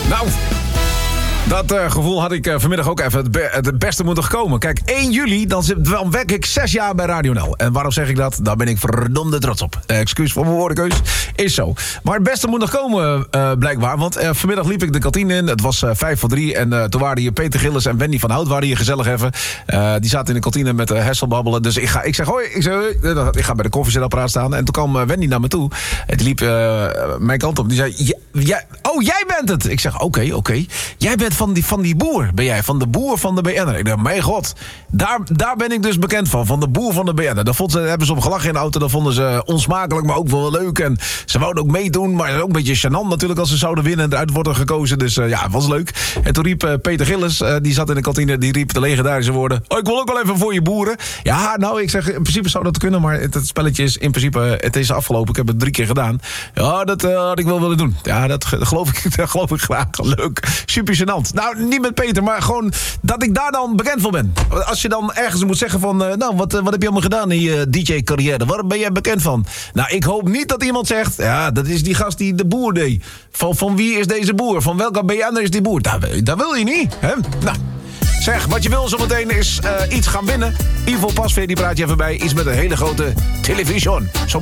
Nou, dat gevoel had ik vanmiddag ook even het beste moeten komen. Kijk, 1 juli, dan werk ik 6 jaar bij Radio NL. En waarom zeg ik dat? Daar ben ik verdomde trots op. Excuus voor mijn woordenkeus, is zo. Maar het beste moet nog komen, blijkbaar. Want vanmiddag liep ik de kantine in. Het was 3:05. En toen waren hier Peter Gillis en Wendy van Hout waren hier gezellig even. Die zaten in de kantine met Hessel babbelen. Dus ik zeg hoi. Ik ga bij de koffiezetapparaat staan. En toen kwam Wendy naar me toe. En die liep mijn kant op. Die zei, jij bent het. Ik zeg, oké. Jij bent van die boer, ben jij. Van de boer van de BN'er. Ik dacht, mijn god. Daar ben ik dus bekend van. Van de boer van de BN'er. Daar hebben ze op gelachen in de auto. Dat vonden ze onsmakelijk, maar ook wel leuk. En ze wouden ook meedoen. Maar ook een beetje gênant natuurlijk als ze zouden winnen en eruit worden gekozen. Dus ja, het was leuk. En toen riep Peter Gillis, die zat in de kantine, die riep de legendarische woorden. Oh, ik wil ook wel even voor je boeren. Ja, nou, ik zeg, in principe zou dat kunnen. Maar het spelletje is in principe, het is afgelopen. Ik heb het 3 keer gedaan. Ja, dat had ik wel willen doen. Ja, dat geloof ik graag. Leuk. Super gênant. Nou, niet met Peter, maar gewoon dat ik daar dan bekend voor ben. Als je dan ergens moet zeggen van, nou, wat heb je allemaal gedaan in je DJ-carrière? Waar ben jij bekend van? Nou, ik hoop niet dat iemand zegt, ja, dat is die gast die de boer deed. Van wie is deze boer? Van welke BN'er is die boer? Dat wil je niet, hè? Nou, zeg, wat je wil zometeen is iets gaan winnen. Ivo Pasveer, die praat je even bij. Iets met een hele grote televisie.